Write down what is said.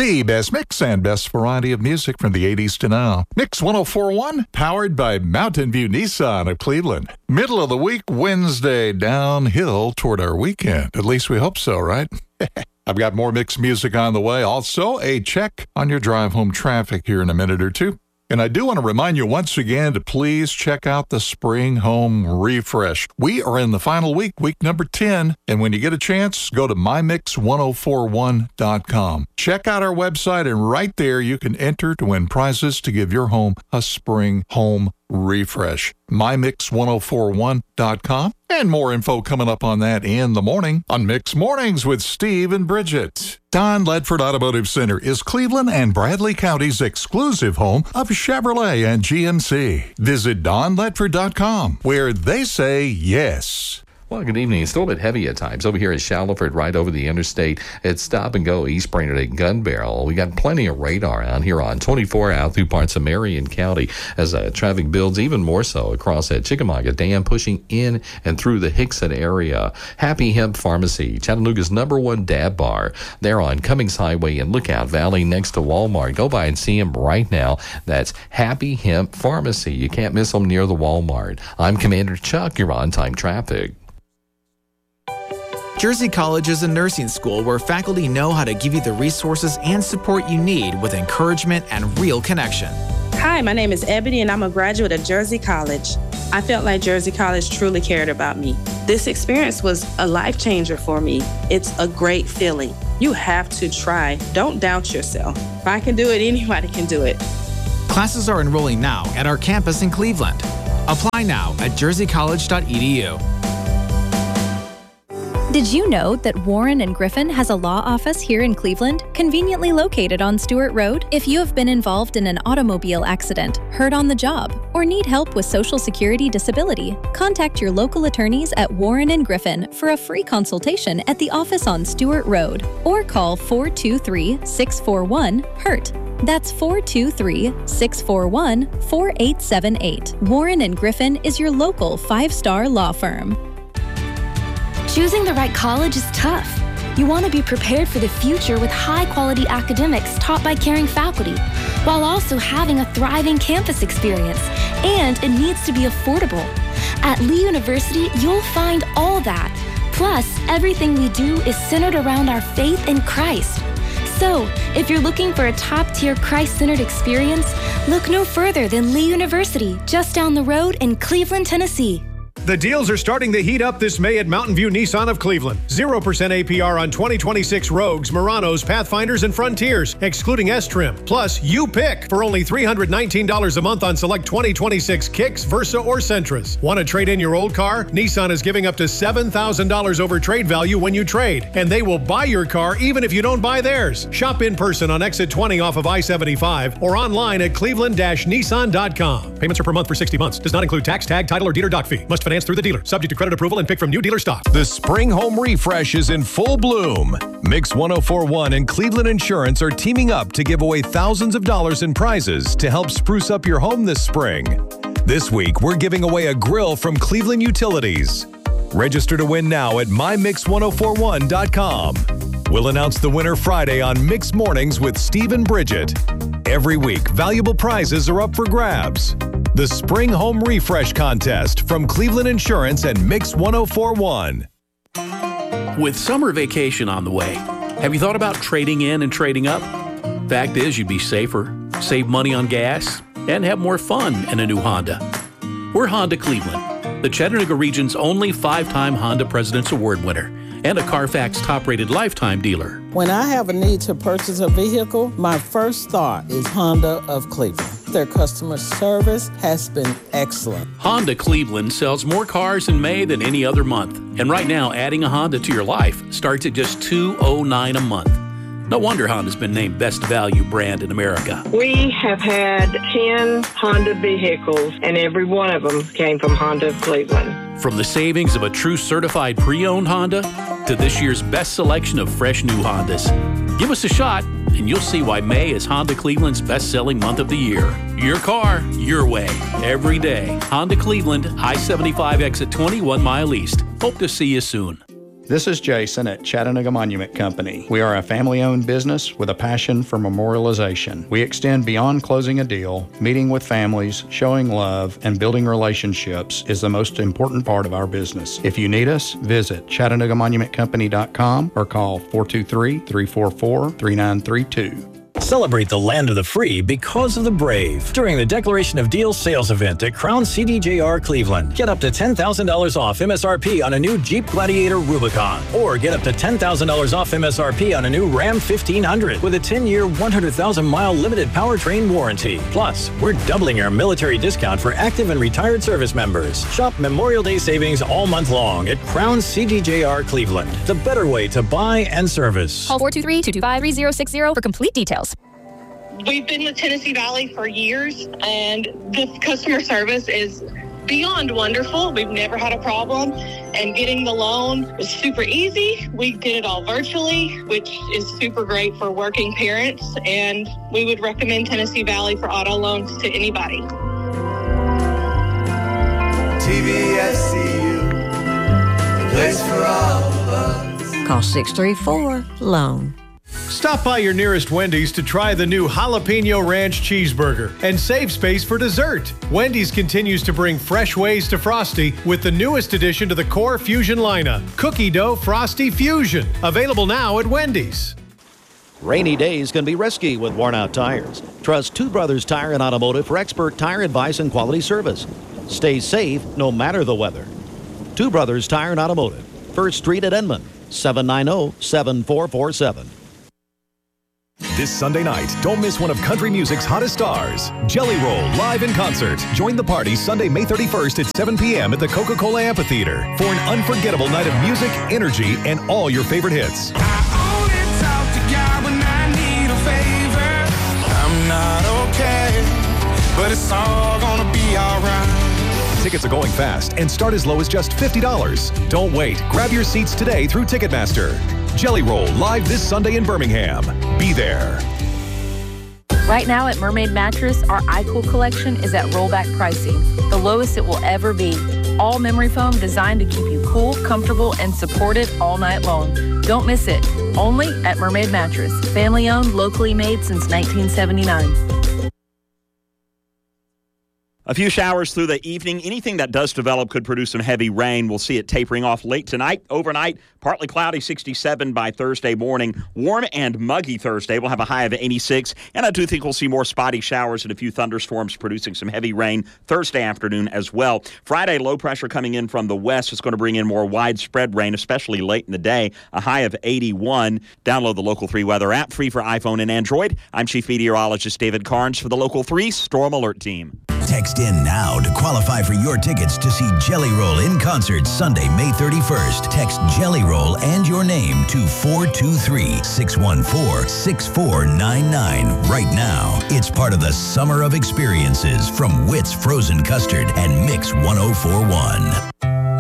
The best mix and best variety of music from the 80s to now. Mix 104.1, powered by Mountain View Nissan of Cleveland. Middle of the week, Wednesday, downhill toward our weekend. At least we hope so, right? I've got more mixed music on the way. Also, a check on your drive home traffic here in a minute or two. And I do want to remind you once again to please check out the Spring Home Refresh. We are in the final week number 10. And when you get a chance, go to mymix1041.com. Check out our website, and right there you can enter to win prizes to give your home a Spring Home Refresh. mymix1041.com. And more info coming up on that in the morning on Mix Mornings with Steve and Bridget. Don Ledford Automotive Center is Cleveland and Bradley County's exclusive home of Chevrolet and GMC. Visit donledford.com, where they say yes. Well, good evening. It's still a bit heavy at times over here at Shallowford, right over the interstate. It's Stop and Go, East Brainerd at Gun Barrel. We got plenty of radar out here on 24 out through parts of Marion County as traffic builds even more so across at Chickamauga Dam, pushing in and through the Hickson area. Happy Hemp Pharmacy, Chattanooga's #1 dab bar. They're on Cummings Highway in Lookout Valley next to Walmart. Go by and see them right now. That's Happy Hemp Pharmacy. You can't miss them near the Walmart. I'm Commander Chuck. You're on time traffic. Jersey College is a nursing school where faculty know how to give you the resources and support you need with encouragement and real connection. Hi, my name is Ebony, and I'm a graduate of Jersey College. I felt like Jersey College truly cared about me. This experience was a life changer for me. It's a great feeling. You have to try. Don't doubt yourself. If I can do it, anybody can do it. Classes are enrolling now at our campus in Cleveland. Apply now at jerseycollege.edu. Did you know that Warren & Griffin has a law office here in Cleveland, conveniently located on Stewart Road? If you have been involved in an automobile accident, hurt on the job, or need help with Social Security disability, contact your local attorneys at Warren & Griffin for a free consultation at the office on Stewart Road, or call 423-641-HURT. That's 423-641-4878. Warren & Griffin is your local 5-star law firm. Choosing the right college is tough. You want to be prepared for the future with high-quality academics taught by caring faculty, while also having a thriving campus experience, and it needs to be affordable. At Lee University, you'll find all that. Plus, everything we do is centered around our faith in Christ. So, if you're looking for a top-tier Christ-centered experience, look no further than Lee University, just down the road in Cleveland, Tennessee. The deals are starting to heat up this May at Mountain View Nissan of Cleveland. 0% APR on 2026 Rogues, Muranos, Pathfinders, and Frontiers, excluding S-Trim. Plus, you pick for only $319 a month on select 2026 Kicks, Versa, or Sentras. Want to trade in your old car? Nissan is giving up to $7,000 over trade value when you trade, and they will buy your car even if you don't buy theirs. Shop in person on exit 20 off of I-75 or online at cleveland-nissan.com. Payments are per month for 60 months. Does not include tax, tag, title, or dealer doc fee. Must finance through the dealer. Subject to credit approval and pick from new dealer stock. The Spring Home Refresh is in full bloom. Mix 1041 and Cleveland Insurance are teaming up to give away thousands of dollars in prizes to help spruce up your home this spring. This week, we're giving away a grill from Cleveland Utilities. Register to win now at mymix1041.com. We'll announce the winner Friday on Mix Mornings with Steve and Bridget. Every week, valuable prizes are up for grabs. The Spring Home Refresh Contest from Cleveland Insurance and Mix 1041. With summer vacation on the way, have you thought about trading in and trading up? Fact is, you'd be safer, save money on gas, and have more fun in a new Honda. We're Honda Cleveland, the Chattanooga region's only 5-time Honda President's Award winner and a Carfax top-rated lifetime dealer. When I have a need to purchase a vehicle, my first thought is Honda of Cleveland. Their customer service has been excellent. Honda Cleveland sells more cars in May than any other month. And right now, adding a Honda to your life starts at just $209 a month. No wonder Honda's been named Best Value Brand in America. We have had 10 Honda vehicles, and every one of them came from Honda of Cleveland. From the savings of a true certified pre-owned Honda to this year's best selection of fresh new Hondas. Give us a shot, and you'll see why May is Honda Cleveland's best-selling month of the year. Your car, your way, every day. Honda Cleveland, I-75 exit 20, 1 mile east. Hope to see you soon. This is Jason at Chattanooga Monument Company. We are a family-owned business with a passion for memorialization. We extend beyond closing a deal. Meeting with families, showing love, and building relationships is the most important part of our business. If you need us, visit ChattanoogaMonumentCompany.com or call 423-344-3932. Celebrate the land of the free because of the brave during the Declaration of Deals sales event at Crown CDJR Cleveland. Get up to $10,000 off MSRP on a new Jeep Gladiator Rubicon, or get up to $10,000 off MSRP on a new Ram 1500 with a 10-year, 100,000-mile limited powertrain warranty. Plus, we're doubling our military discount for active and retired service members. Shop Memorial Day savings all month long at Crown CDJR Cleveland. The better way to buy and service. Call 423-225-3060 for complete details. We've been with Tennessee Valley for years, and the customer service is beyond wonderful. We've never had a problem, and getting the loan was super easy. We did it all virtually, which is super great for working parents, and we would recommend Tennessee Valley for auto loans to anybody. TVSCU, the place for all of us. Call 634-LOAN. Stop by your nearest Wendy's to try the new Jalapeno Ranch Cheeseburger and save space for dessert. Wendy's continues to bring fresh ways to Frosty with the newest addition to the Core Fusion lineup, Cookie Dough Frosty Fusion. Available now at Wendy's. Rainy days can be risky with worn-out tires. Trust Two Brothers Tire and Automotive for expert tire advice and quality service. Stay safe no matter the weather. Two Brothers Tire and Automotive, 1st Street at Edmond, 790-7447. This Sunday night, don't miss one of country music's hottest stars, Jelly Roll, live in concert. Join the party Sunday, May 31st at 7 p.m. at the Coca-Cola Amphitheater for an unforgettable night of music, energy, and all your favorite hits. I only talk to God when I need a favor. I'm not okay, but it's all gonna be alright. Tickets are going fast and start as low as just $50. Don't wait. Grab your seats today through Ticketmaster. Jelly Roll, live this Sunday in Birmingham. Be there. Right now at Mermaid Mattress, our iCool collection is at rollback pricing, the lowest it will ever be. All memory foam designed to keep you cool, comfortable, and supported all night long. Don't miss it. Only at Mermaid Mattress. Family owned, locally made since 1979. A few showers through the evening. Anything that does develop could produce some heavy rain. We'll see it tapering off late tonight. Overnight, partly cloudy, 67 by Thursday morning. Warm and muggy Thursday. We'll have a high of 86. And I do think we'll see more spotty showers and a few thunderstorms producing some heavy rain Thursday afternoon as well. Friday, low pressure coming in from the west is going to bring in more widespread rain, especially late in the day. A high of 81. Download the Local 3 weather app, free for iPhone and Android. I'm Chief Meteorologist David Carnes for the Local 3 Storm Alert Team. Text in now to qualify for your tickets to see Jelly Roll in concert Sunday, May 31st. Text Jelly Roll and your name to 423-614-6499 right now. It's part of the Summer of Experiences from Witt's Frozen Custard and Mix 1041.